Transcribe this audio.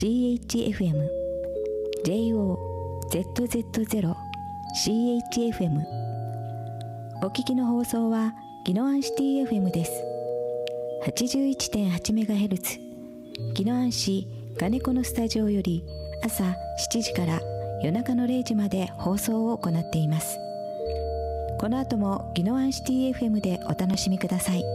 CHFM JOZZ0 CHFM お聞きの放送は宜野湾シティ FM です。 81.8MHz 宜野湾市金子のスタジオより朝7時から夜中の0時まで放送を行っています。この後も宜野湾シティ FM でお楽しみください。